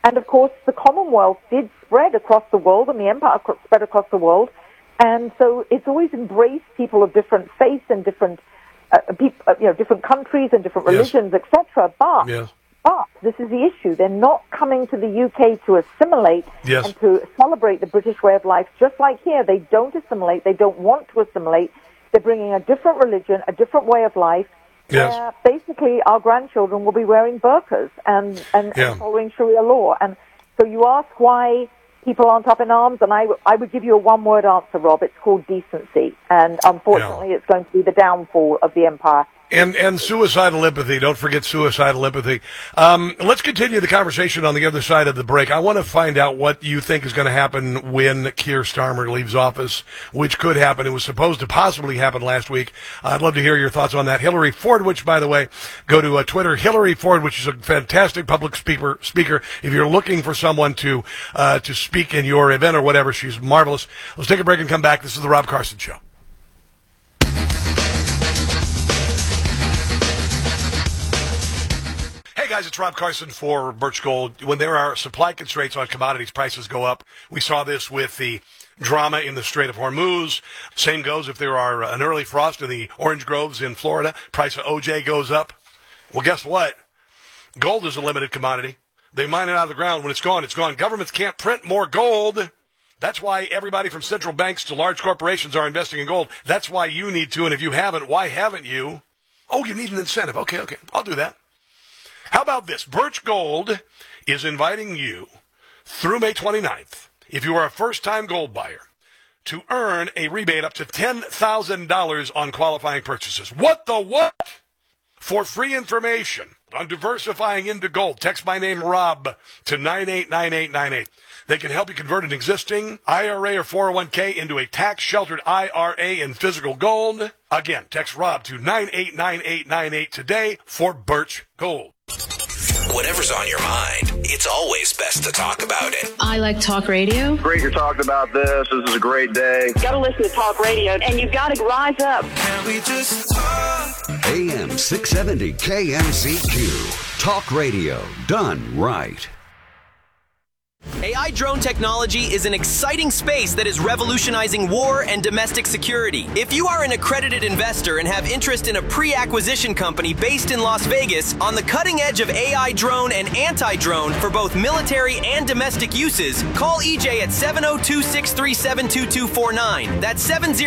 And, of course, the Commonwealth did spread across the world, and the empire spread across the world. And so it's always embraced people of different faiths and different different countries and different religions, etc. But this is the issue. They're not coming to the UK to assimilate and to celebrate the British way of life. Just like here, they don't assimilate. They don't want to assimilate. They're bringing a different religion, a different way of life. Where basically our grandchildren will be wearing burqas and following Sharia law. And so you ask why people aren't up in arms, and I would give you a one-word answer, Rob. It's called decency. And unfortunately, it's going to be the downfall of the empire. And suicidal empathy. Don't forget suicidal empathy. Let's continue the conversation on the other side of the break. I want to find out what you think is going to happen when Keir Starmer leaves office, which could happen. It was supposed to possibly happen last week. I'd love to hear your thoughts on that. Hillary Fordwich, by the way, go to Twitter. Hillary Fordwich is a fantastic public speaker. If you're looking for someone to speak in your event or whatever, she's marvelous. Let's take a break and come back. This is the Rob Carson Show. Hey guys, it's Rob Carson for Birch Gold. When there are supply constraints on commodities, prices go up. We saw this with the drama in the Strait of Hormuz. Same goes if there are an early frost in the orange groves in Florida. Price of OJ goes up. Well, guess what? Gold is a limited commodity. They mine it out of the ground. When it's gone, it's gone. Governments can't print more gold. That's why everybody from central banks to large corporations are investing in gold. That's why you need to, and if you haven't, why haven't you? Oh, you need an incentive. Okay, I'll do that. How about this? Birch Gold is inviting you through May 29th, if you are a first-time gold buyer, to earn a rebate up to $10,000 on qualifying purchases. What the what? For free information on diversifying into gold, text my name, Rob, to 989898. They can help you convert an existing IRA or 401k into a tax-sheltered IRA in physical gold. Again, text Rob to 989898 today for Birch Gold. Whatever's on your mind, it's always best to talk about it. I like talk radio. Great you're talking about this. This is a great day. Got to listen to talk radio, and you've got to rise up. Can we just talk? AM 670 KMZQ. Talk radio done right. AI drone technology is an exciting space that is revolutionizing war and domestic security. If you are an accredited investor and have interest in a pre-acquisition company based in Las Vegas on the cutting edge of AI drone and anti-drone for both military and domestic uses, call EJ at 702-637-2249. That's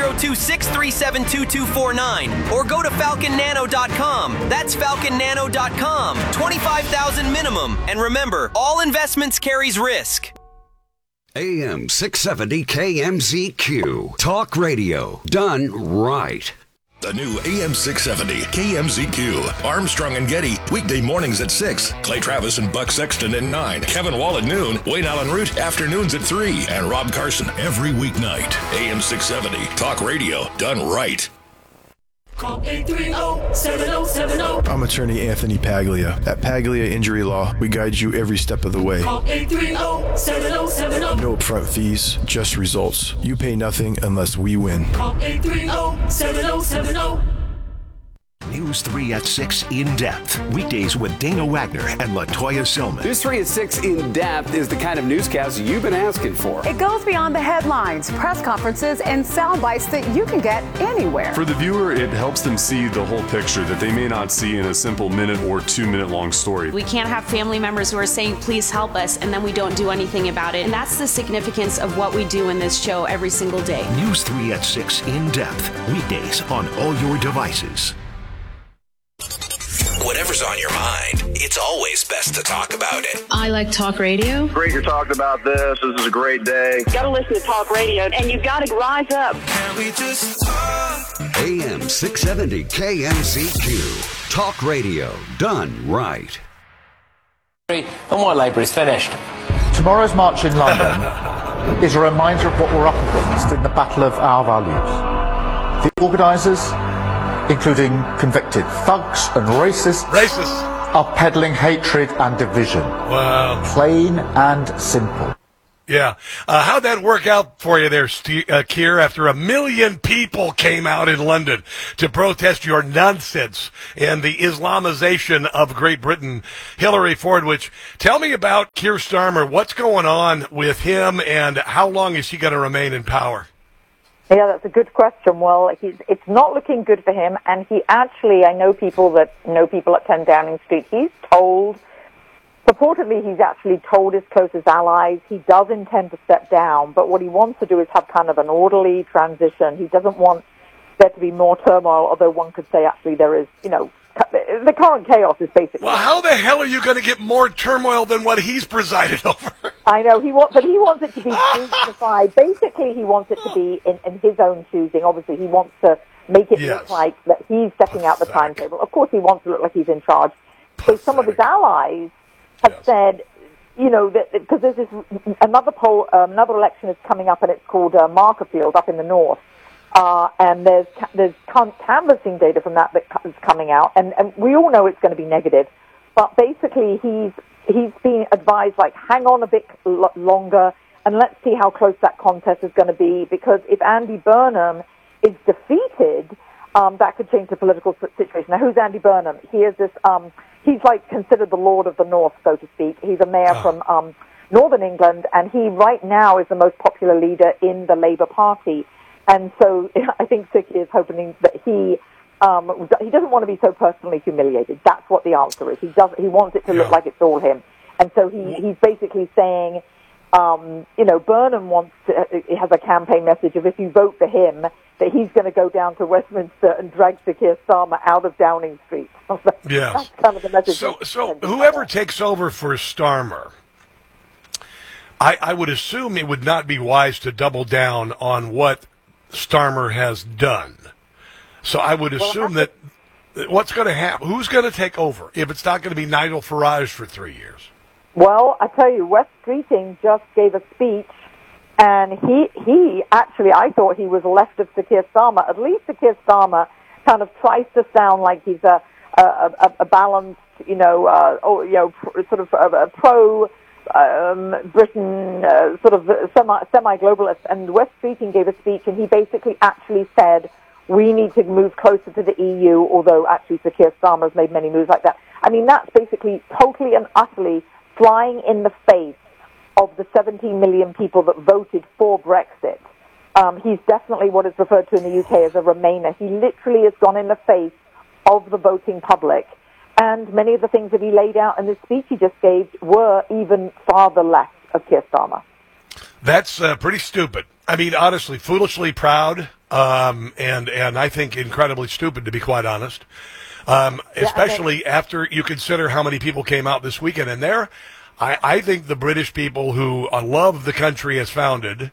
702-637-2249. Or go to falconnano.com. That's falconnano.com. $25,000 minimum. And remember, all investments carries risk. AM 670 KMZQ. Talk radio done right. The new AM 670 KMZQ. Armstrong and Getty, weekday mornings at 6. Clay Travis and Buck Sexton at 9. Kevin Wall at noon. Wayne Allen Root, afternoons at 3. And Rob Carson every weeknight. AM 670. Talk radio done right. Call 830-7070. I'm attorney Anthony Paglia. At Paglia Injury Law, we guide you every step of the way. Call 830-7070. No upfront fees, just results. You pay nothing unless we win. Call 830-7070. News 3 at 6 In Depth. Weekdays with Dana Wagner and LaToya Silman. News 3 at 6 In Depth is the kind of newscast you've been asking for. It goes beyond the headlines, press conferences, and sound bites that you can get anywhere. For the viewer, it helps them see the whole picture that they may not see in a simple minute or 2 minute long story. We can't have family members who are saying, please help us, and then we don't do anything about it. And that's the significance of what we do in this show every single day. News 3 at 6 In Depth. Weekdays on all your devices. Whatever's on your mind, it's always best to talk about it. I like talk radio. Great you're talking about this. This is a great day. Got to listen to talk radio, and you've got to rise up. Can we just talk? AM 670 KMZQ. Talk radio done right. And white Labour is finished. Tomorrow's march in London is a reminder of what we're up against in the battle of our values. The organisers, including convicted thugs and racists, are peddling hatred and division. Wow. Plain and simple. Yeah. How'd that work out for you there, Keir, after 1 million people came out in London to protest your nonsense and the Islamization of Great Britain? Hillary Fordwich, tell me about Keir Starmer. What's going on with him, and how long is he going to remain in power? Yeah, that's a good question. Well, it's not looking good for him, and he actually, I know people at 10 Downing Street, purportedly he's actually told his closest allies he does intend to step down, but what he wants to do is have kind of an orderly transition. He doesn't want there to be more turmoil, although one could say actually there is, the current chaos is basically... Well, how the hell are you going to get more turmoil than what he's presided over? I know, but he wants it to be dignified. Basically, he wants it to be in his own choosing. Obviously, he wants to make it look like that he's setting out the timetable. Of course, he wants to look like he's in charge. So some of his allies have said, because there's this another poll, another election is coming up, and it's called Markerfield up in the north, and there's canvassing data from that is coming out, and we all know it's going to be negative, but basically he's been advised, like, hang on a bit longer, and let's see how close that contest is going to be, because if Andy Burnham is defeated, that could change the political situation. Now, who's Andy Burnham? He is this, he's like considered the Lord of the North, so to speak. He's a mayor from Northern England, and he right now is the most popular leader in the Labour Party. And so I think Sir Keir is hoping that he doesn't want to be so personally humiliated. That's what the answer is. He wants it to look like it's all him. And so he's basically saying, Burnham has a campaign message of if you vote for him, that he's going to go down to Westminster and drag Sir Keir Starmer out of Downing Street. That's kind of the message. So whoever takes over for Starmer, I would assume it would not be wise to double down on what Starmer has done. So I would assume that what's going to happen? Who's going to take over if it's not going to be Nigel Farage for 3 years? Well, I tell you, Wes Streeting just gave a speech, and he actually, I thought he was left of Sir Keir Starmer. At least Sir Keir Starmer kind of tries to sound like he's a balanced, sort of a pro Britain, sort of semi-globalist. And Wes Streeting gave a speech, and he basically actually said, we need to move closer to the EU, although actually Sir Keir Starmer has made many moves like that. I mean, that's basically totally and utterly flying in the face of the 17 million people that voted for Brexit. He's definitely what is referred to in the UK as a Remainer. He literally has gone in the face of the voting public. And many of the things that he laid out in the speech he just gave were even farther left of Keir Starmer. That's pretty stupid. I mean, honestly, foolishly proud, and I think incredibly stupid, to be quite honest. Especially after you consider how many people came out this weekend. And I think the British people who love the country as founded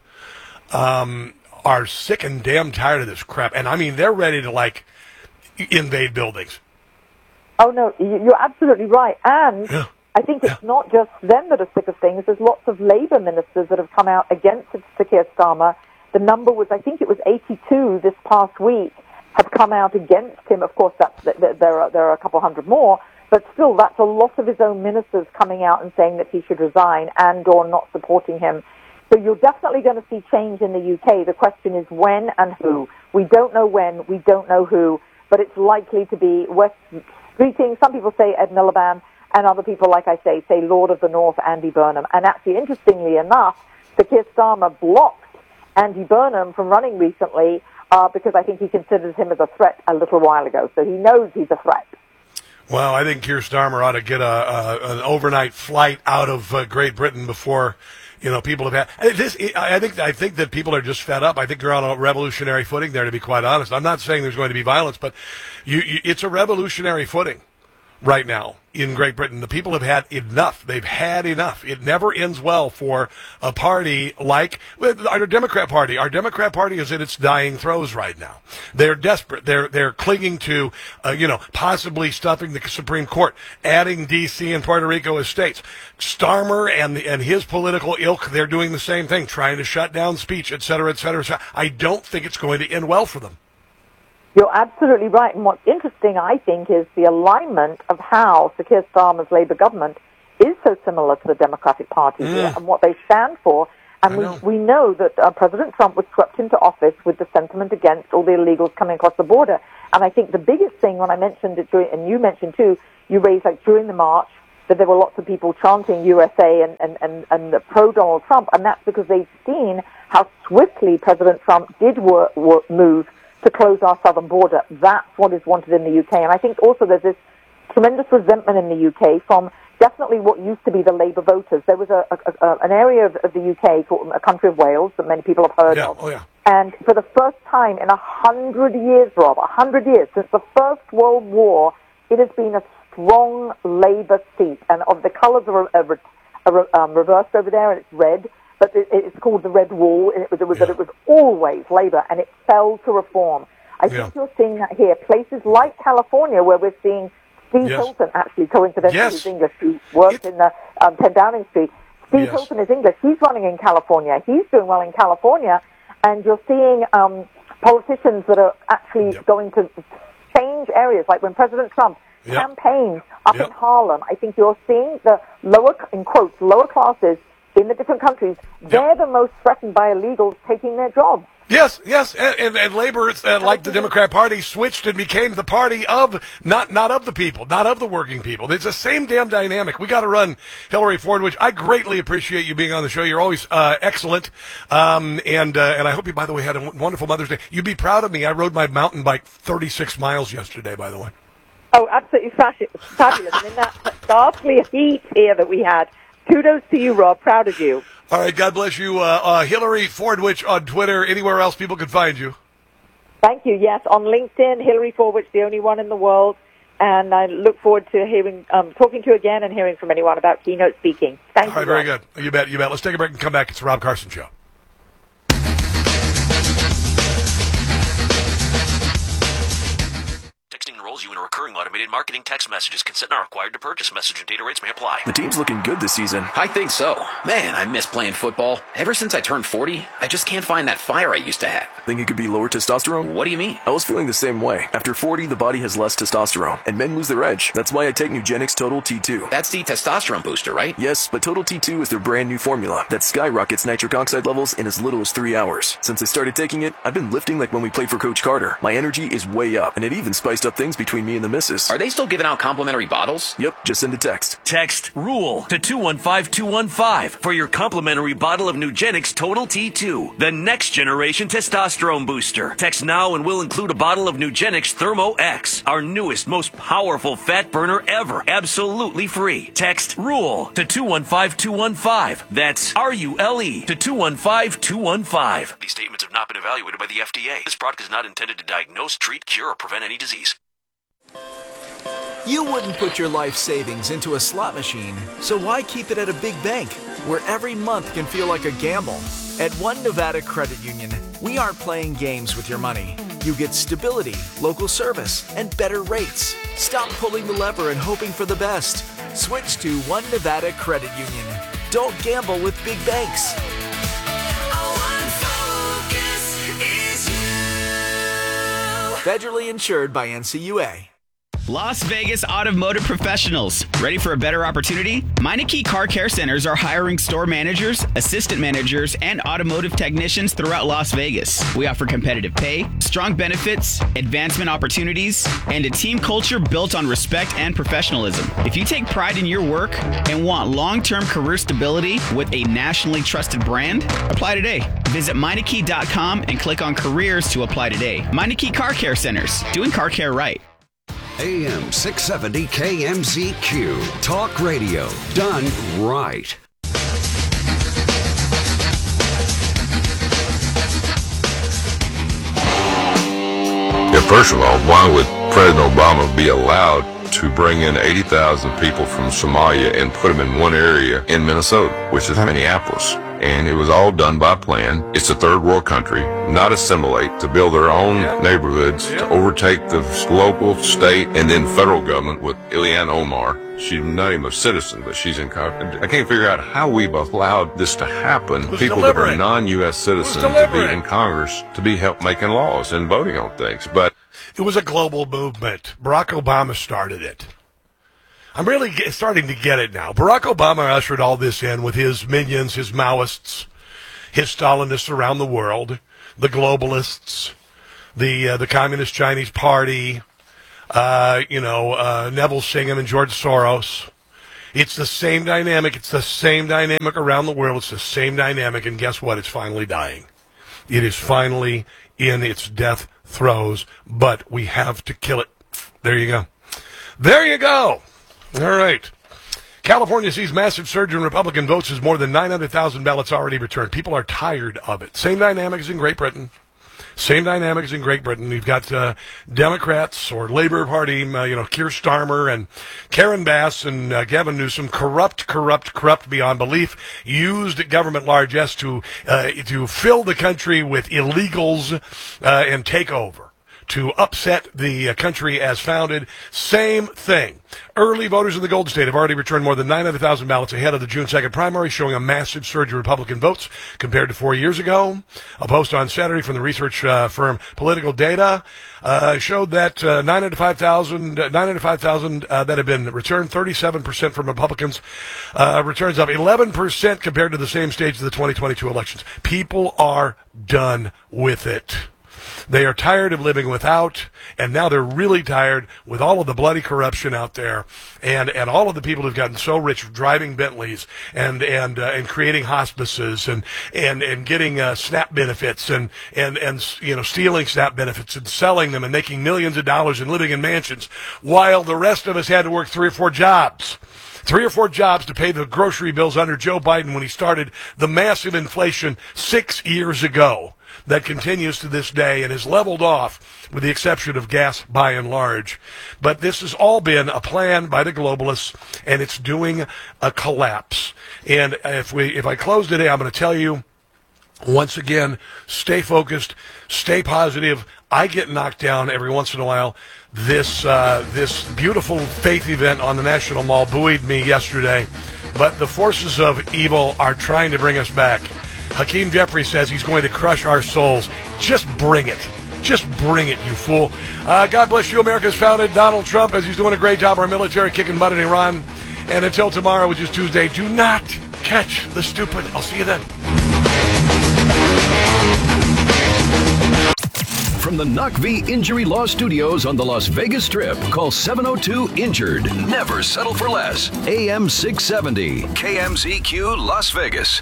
are sick and damn tired of this crap. And I mean, they're ready to, invade buildings. Oh, no, you're absolutely right. And I think it's not just them that are sick of things. There's lots of Labour ministers that have come out against Sir Keir Starmer. The number was, I think it was 82 this past week, have come out against him. Of course, there are a couple hundred more, but still, that's a lot of his own ministers coming out and saying that he should resign and or not supporting him. So you're definitely going to see change in the UK. The question is when and who. We don't know when, we don't know who, but it's likely to be West Streeting. Some people say Ed Miliband, and other people, like I say Lord of the North, Andy Burnham. And actually, interestingly enough, Sir Keir Starmer blocked Andy Burnham from running recently because I think he considers him as a threat a little while ago. So he knows he's a threat. Well, I think Keir Starmer ought to get an overnight flight out of Great Britain before, people have had this. I think that people are just fed up. I think they're on a revolutionary footing there, to be quite honest. I'm not saying there's going to be violence, but it's a revolutionary footing right now in Great Britain. The people have had enough. They've had enough. It never ends well for a party like our Democrat Party. Our Democrat Party is in its dying throes right now. They're desperate. They're clinging to, possibly stuffing the Supreme Court, adding D.C. and Puerto Rico as states. Starmer and his political ilk, they're doing the same thing, trying to shut down speech, et cetera, et cetera, et cetera. I don't think it's going to end well for them. You're absolutely right. And what's interesting, I think, is the alignment of how Sir Keir Starmer's Labour government is so similar to the Democratic Party here and what they stand for. And we know that President Trump was swept into office with the sentiment against all the illegals coming across the border. And I think the biggest thing, when I mentioned it, and you mentioned too, you raised like during the march, that there were lots of people chanting USA and pro-Donald Trump, and that's because they've seen how swiftly President Trump did move to close our southern border. That's what is wanted in the UK. And I think also there's this tremendous resentment in the UK from definitely what used to be the Labour voters. There was an area of the UK called a country of Wales that many people have heard of. Oh, yeah. And for the first time in 100 years, Rob, 100 years, since the First World War, it has been a strong Labour seat. And of the colours are reversed over there, and it's red, but it's called the Red Wall, and it was always Labour, and it fell to Reform. I think you're seeing that here. Places like California, where we're seeing Steve Hilton, actually, coincidentally, is English. He works in the 10 Downing Street. Steve Hilton is English. He's running in California. He's doing well in California. And you're seeing politicians that are actually going to change areas. Like when President Trump campaigned up in Harlem, I think you're seeing the lower, in quotes, lower classes in the different countries. They're the most threatened by illegals taking their jobs. Yes, and Labor, like the Democrat Party, switched and became the party of, not of the people, not of the working people. It's the same damn dynamic. We got to run, Hillary Ford, which I greatly appreciate you being on the show. You're always excellent, and I hope you, by the way, had a wonderful Mother's Day. You'd be proud of me. I rode my mountain bike 36 miles yesterday, by the way. Oh, absolutely fabulous. And in that ghastly heat here that we had, kudos to you, Rob. Proud of you. All right, God bless you. Hillary Fordwich on Twitter. Anywhere else people can find you? Thank you. Yes, on LinkedIn, Hillary Fordwich, the only one in the world. And I look forward to talking to you again and hearing from anyone about keynote speaking. Thank you. All right, very good. You bet. Let's take a break and come back. It's the Rob Carson Show. Enrolls you in a recurring automated marketing text messages. Consent not required to purchase. Message and data rates may apply. The team's looking good this season. I think so. Man, I miss playing football. Ever since I turned 40, I just can't find that fire I used to have. Think it could be lower testosterone? What do you mean? I was feeling the same way. After 40, the body has less testosterone, and men lose their edge. That's why I take Nugenix Total T2. That's the testosterone booster, right? Yes, but Total T2 is their brand new formula that skyrockets nitric oxide levels in as little as 3 hours. Since I started taking it, I've been lifting like when we played for Coach Carter. My energy is way up, and it even spiced up things between me and the missus. Are they still giving out complimentary bottles? Yep, just send a text. Text RULE to 215215 for your complimentary bottle of Nugenix Total T2, the next generation testosterone booster. Text now and we'll include a bottle of Nugenix Thermo X, our newest, most powerful fat burner ever, absolutely free. Text RULE to 215215. That's RULE to 215215. These statements have not been evaluated by the FDA. This product is not intended to diagnose, treat, cure, or prevent any disease. You wouldn't put your life savings into a slot machine, so why keep it at a big bank, where every month can feel like a gamble? At One Nevada Credit Union, we aren't playing games with your money. You get stability, local service, and better rates. Stop pulling the lever and hoping for the best. Switch to One Nevada Credit Union. Don't gamble with big banks. Federally insured by NCUA. Las Vegas Automotive Professionals. Ready for a better opportunity? Meineke Car Care Centers are hiring store managers, assistant managers, and automotive technicians throughout Las Vegas. We offer competitive pay, strong benefits, advancement opportunities, and a team culture built on respect and professionalism. If you take pride in your work and want long-term career stability with a nationally trusted brand, apply today. Visit Meineke.com and click on careers to apply today. Meineke Car Care Centers, doing car care right. AM 670 KMZQ. Talk radio done right. Yeah, first of all, why would President Obama be allowed to bring in 80,000 people from Somalia and put them in one area in Minnesota, which is Minneapolis? And it was all done by plan. It's a third world country, not assimilate, to build their own neighborhoods, to overtake the local, state, and then federal government with Ilhan Omar. She's not even a citizen, but she's in Congress. I can't figure out how we've allowed this to happen. People that are non-U.S. citizens to be in Congress, to be help making laws and voting on things. But it was a global movement. Barack Obama started it. I'm really starting to get it now. Barack Obama ushered all this in with his minions, his Maoists, his Stalinists around the world, the globalists, the Communist Chinese Party, Neville Singham and George Soros. It's the same dynamic. It's the same dynamic around the world. It's the same dynamic, and guess what? It's finally dying. It is finally in its death throes, but we have to kill it. There you go. There you go. All right. California sees massive surge in Republican votes as more than 900,000 ballots already returned. People are tired of it. Same dynamics in Great Britain. Same dynamics in Great Britain. You've got Democrats or Labour Party, Keir Starmer and Karen Bass and Gavin Newsom, corrupt beyond belief, used government largesse to fill the country with illegals and take over, to upset the country as founded. Same thing. Early voters in the Golden State have already returned more than 900,000 ballots ahead of the June 2nd primary, showing a massive surge in Republican votes compared to 4 years ago. A post on Saturday from the research firm Political Data showed that 905,000 that have been returned, 37% from Republicans, returns up 11% compared to the same stage of the 2022 elections. People are done with it. They are tired of living without, and now they're really tired with all of the bloody corruption out there, and all of the people who've gotten so rich driving Bentleys and creating hospices and getting SNAP benefits and stealing SNAP benefits and selling them and making millions of dollars and living in mansions, while the rest of us had to work 3 or 4 jobs. 3 or 4 jobs to pay the grocery bills under Joe Biden when he started the massive inflation 6 years ago that continues to this day and is leveled off with the exception of gas by and large. But this has all been a plan by the globalists, and it's doing a collapse. And if I close today, I'm going to tell you, once again, stay focused, stay positive. I get knocked down every once in a while. This beautiful faith event on the National Mall buoyed me yesterday, but the forces of evil are trying to bring us back. Hakeem Jeffrey says he's going to crush our souls. Just bring it. Just bring it, you fool. God bless you, America's founded Donald Trump, as he's doing a great job, our military kicking butt in Iran. And until tomorrow, which is Tuesday, do not catch the stupid. I'll see you then. From the NUCV Injury Law Studios on the Las Vegas Strip, call 702-INJURED. Never settle for less. AM 670, KMZQ Las Vegas.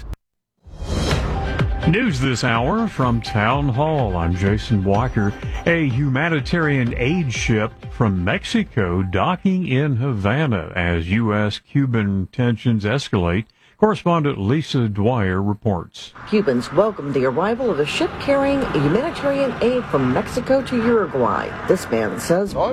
News this hour from Town Hall. I'm Jason Walker. A humanitarian aid ship from Mexico docking in Havana as U.S.-Cuban tensions escalate. Correspondent Lisa Dwyer reports. Cubans welcomed the arrival of a ship carrying humanitarian aid from Mexico to Uruguay. This man says, with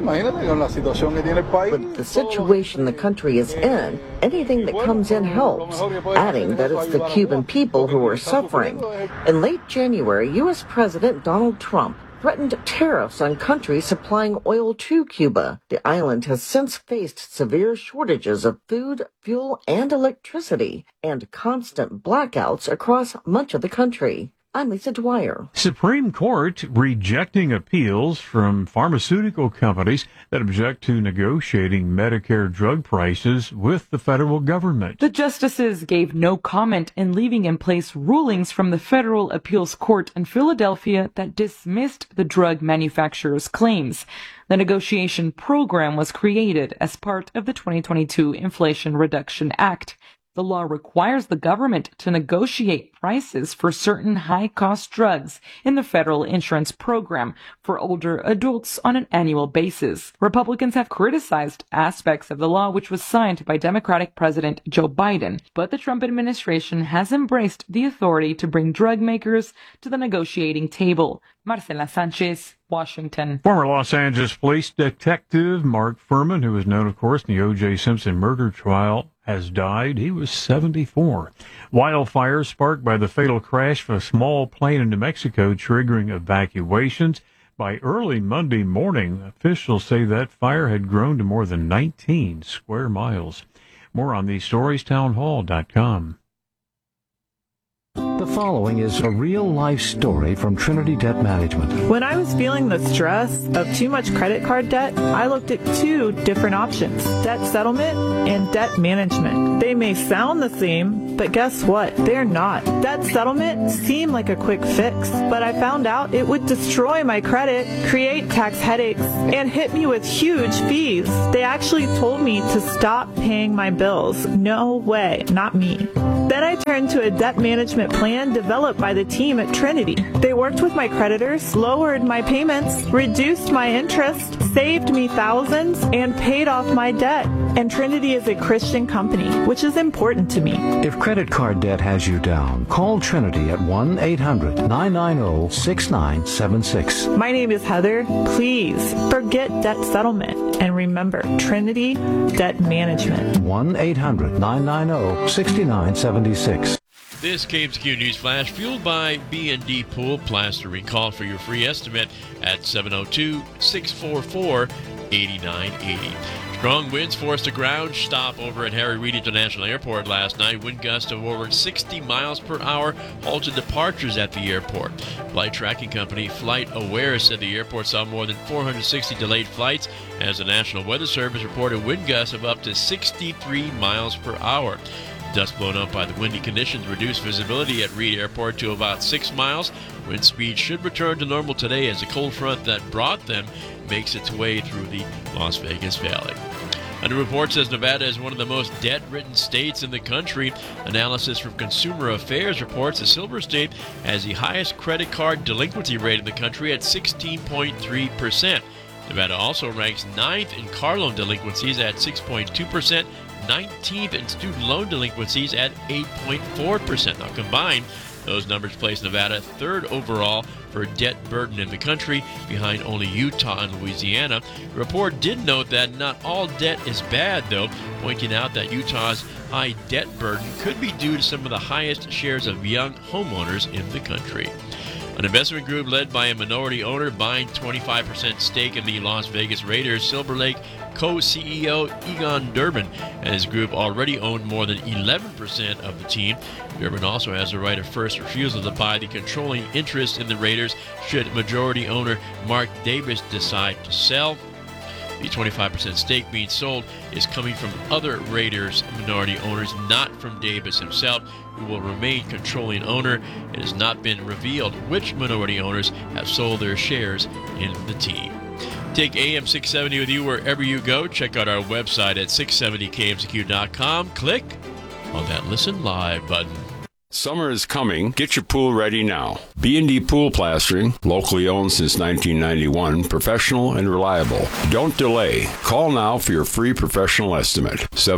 the situation the country is in, anything that comes in helps, adding that it's the Cuban people who are suffering. In late January, U.S. President Donald Trump threatened tariffs on countries supplying oil to Cuba. The island has since faced severe shortages of food, fuel, and electricity, and constant blackouts across much of the country. I'm Lisa Dwyer. Supreme Court rejecting appeals from pharmaceutical companies that object to negotiating Medicare drug prices with the federal government. The justices gave no comment in leaving in place rulings from the Federal Appeals Court in Philadelphia that dismissed the drug manufacturers' claims. The negotiation program was created as part of the 2022 Inflation Reduction Act. The law requires the government to negotiate prices for certain high-cost drugs in the federal insurance program for older adults on an annual basis. Republicans have criticized aspects of the law, which was signed by Democratic President Joe Biden, but the Trump administration has embraced the authority to bring drug makers to the negotiating table. Marcela Sanchez, Washington. Former Los Angeles police detective Mark Furman, who is known, of course, in the O.J. Simpson murder trial, has died. He was 74. Wildfires sparked by the fatal crash of a small plane in New Mexico, triggering evacuations. By early Monday morning, officials say that fire had grown to more than 19 square miles. More on these stories, townhall.com. The The following is a real-life story from Trinity Debt Management. When I was feeling the stress of too much credit card debt, I looked at two different options, debt settlement and debt management. They may sound the same, but guess what? They're not. Debt settlement seemed like a quick fix, but I found out it would destroy my credit, create tax headaches, and hit me with huge fees. They actually told me to stop paying my bills. No way, not me. Then I turned to a debt management plan developed by the team at Trinity. They worked with my creditors, lowered my payments, reduced my interest, saved me thousands, and paid off my debt. And Trinity is a Christian company, which is important to me. If credit card debt has you down, call Trinity at 1-800-990-6976. My name is Heather. Please forget debt settlement and remember Trinity Debt Management. 1-800-990-6976. This KMZQ News Flash, fueled by B&D Pool Plastering. Call for your free estimate at 702-644-8980. Strong winds forced a ground stop over at Harry Reid International Airport last night. Wind gusts of over 60 miles per hour halted departures at the airport. Flight tracking company Flight Aware said the airport saw more than 460 delayed flights as the National Weather Service reported wind gusts of up to 63 miles per hour. Dust blown up by the windy conditions reduced visibility at Reid Airport to about 6 miles. Wind speed should return to normal today as the cold front that brought them makes its way through the Las Vegas Valley. And the report says Nevada is one of the most debt-ridden states in the country. Analysis from Consumer Affairs reports the Silver State has the highest credit card delinquency rate in the country at 16.3%. Nevada also ranks 9th in car loan delinquencies at 6.2%, 19th in student loan delinquencies at 8.4%. Now combined, those numbers place Nevada 3rd overall for debt burden in the country, behind only Utah and Louisiana. The report did note that not all debt is bad, though, pointing out that Utah's high debt burden could be due to some of the highest shares of young homeowners in the country. An investment group led by a minority owner buying 25% stake in the Las Vegas Raiders, Silver Lake co-CEO Egon Durbin and his group already own more than 11% of the team. Durbin also has the right of first refusal to buy the controlling interest in the Raiders should majority owner Mark Davis decide to sell. The 25% stake being sold is coming from other Raiders minority owners, not from Davis himself, who will remain controlling owner. It has not been revealed which minority owners have sold their shares in the team. Take AM 670 with you wherever you go. Check out our website at 670kmzq.com. Click on that Listen Live button. Summer is coming. Get your pool ready now. B&D Pool Plastering, locally owned since 1991, professional and reliable. Don't delay. Call now for your free professional estimate.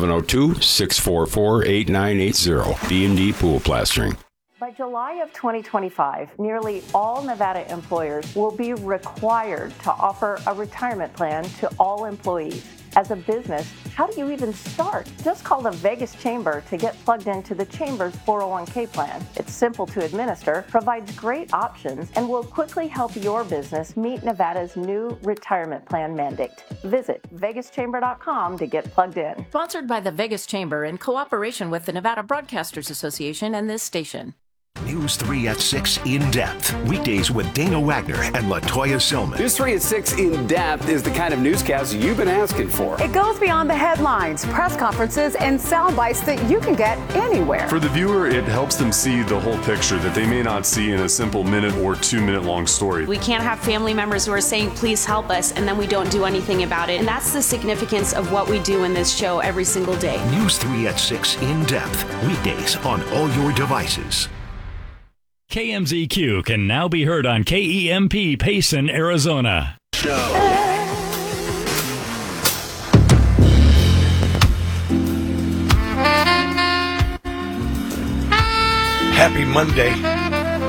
702-644-8980. B&D Pool Plastering. By July of 2025, nearly all Nevada employers will be required to offer a retirement plan to all employees. As a business, how do you even start? Just call the Vegas Chamber to get plugged into the Chamber's 401k plan. It's simple to administer, provides great options, and will quickly help your business meet Nevada's new retirement plan mandate. Visit vegaschamber.com to get plugged in. Sponsored by the Vegas Chamber in cooperation with the Nevada Broadcasters Association and this station. News 3 at 6 In Depth. Weekdays with Dana Wagner and LaToya Silman. News 3 at 6 In Depth is the kind of newscast you've been asking for. It goes beyond the headlines, press conferences, and sound bites that you can get anywhere. For the viewer, it helps them see the whole picture that they may not see in a simple minute or 2 minute long story. We can't have family members who are saying, please help us, and then we don't do anything about it. And that's the significance of what we do in this show every single day. News 3 at 6 In Depth. Weekdays on all your devices. KMZQ can now be heard on KEMP Payson, Arizona. Happy Monday.